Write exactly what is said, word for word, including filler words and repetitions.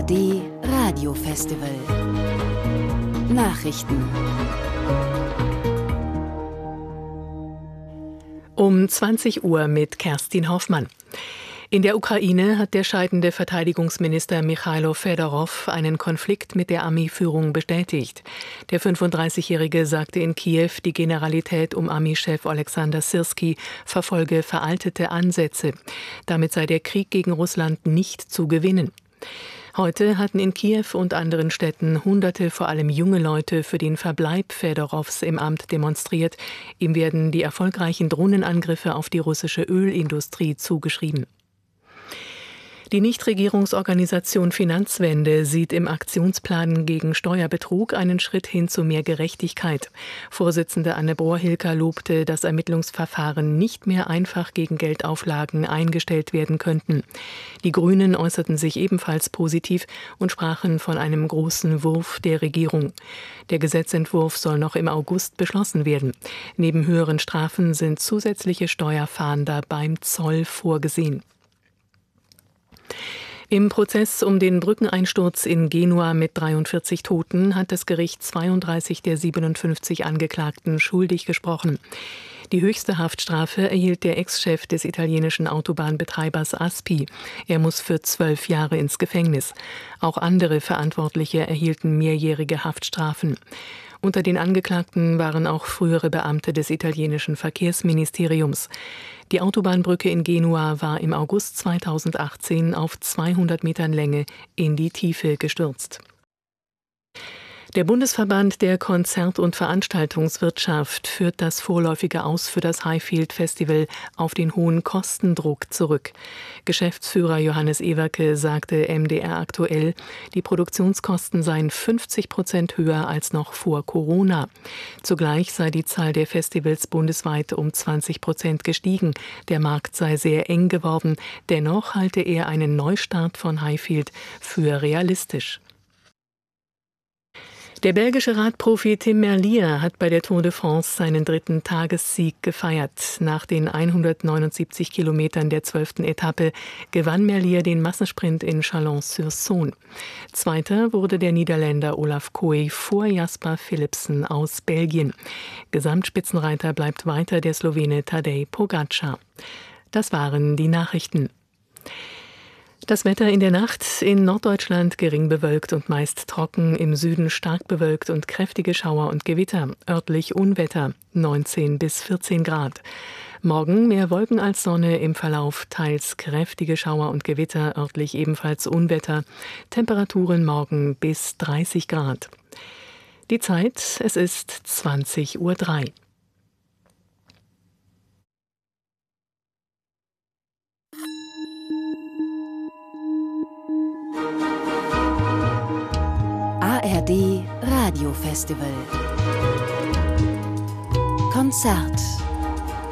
D Radiofestival. Nachrichten. Um zwanzig Uhr mit Kerstin Hoffmann. In der Ukraine hat der scheidende Verteidigungsminister Michailo Fedorov einen Konflikt mit der Armeeführung bestätigt. Der fünfunddreißigjährige sagte in Kiew, die Generalität um Armeechef Oleksandr Syrskij verfolge veraltete Ansätze. Damit sei der Krieg gegen Russland nicht zu gewinnen. Heute hatten in Kiew und anderen Städten Hunderte, vor allem junge Leute, für den Verbleib Fedorows im Amt demonstriert. Ihm werden die erfolgreichen Drohnenangriffe auf die russische Ölindustrie zugeschrieben. Die Nichtregierungsorganisation Finanzwende sieht im Aktionsplan gegen Steuerbetrug einen Schritt hin zu mehr Gerechtigkeit. Vorsitzende Anne Brohr-Hilker lobte, dass Ermittlungsverfahren nicht mehr einfach gegen Geldauflagen eingestellt werden könnten. Die Grünen äußerten sich ebenfalls positiv und sprachen von einem großen Wurf der Regierung. Der Gesetzentwurf soll noch im August beschlossen werden. Neben höheren Strafen sind zusätzliche Steuerfahnder beim Zoll vorgesehen. Im Prozess um den Brückeneinsturz in Genua mit dreiundvierzig Toten hat das Gericht zweiunddreißig der siebenundfünfzig Angeklagten schuldig gesprochen. Die höchste Haftstrafe erhielt der Ex-Chef des italienischen Autobahnbetreibers Aspi. Er muss für zwölf Jahre ins Gefängnis. Auch andere Verantwortliche erhielten mehrjährige Haftstrafen. Unter den Angeklagten waren auch frühere Beamte des italienischen Verkehrsministeriums. Die Autobahnbrücke in Genua war im August zweitausendachtzehn auf zweihundert Metern Länge in die Tiefe gestürzt. Der Bundesverband der Konzert- und Veranstaltungswirtschaft führt das vorläufige Aus für das Highfield Festival auf den hohen Kostendruck zurück. Geschäftsführer Johannes Ewerke sagte M D R aktuell, die Produktionskosten seien fünfzig Prozent höher als noch vor Corona. Zugleich sei die Zahl der Festivals bundesweit um zwanzig Prozent gestiegen. Der Markt sei sehr eng geworden. Dennoch halte er einen Neustart von Highfield für realistisch. Der belgische Radprofi Tim Merlier hat bei der Tour de France seinen dritten Tagessieg gefeiert. Nach den hundertneunundsiebzig Kilometern der zwölften Etappe gewann Merlier den Massensprint in Chalon-sur-Saône. Zweiter wurde der Niederländer Olaf Kooi vor Jasper Philipsen aus Belgien. Gesamtspitzenreiter bleibt weiter der Slowene Tadej Pogačar. Das waren die Nachrichten. Das Wetter in der Nacht: in Norddeutschland gering bewölkt und meist trocken, im Süden stark bewölkt und kräftige Schauer und Gewitter, örtlich Unwetter, neunzehn bis vierzehn Grad. Morgen mehr Wolken als Sonne, im Verlauf teils kräftige Schauer und Gewitter, örtlich ebenfalls Unwetter, Temperaturen morgen bis dreißig Grad. Die Zeit: es ist zwanzig Uhr drei. A R D Radiofestival. Konzert.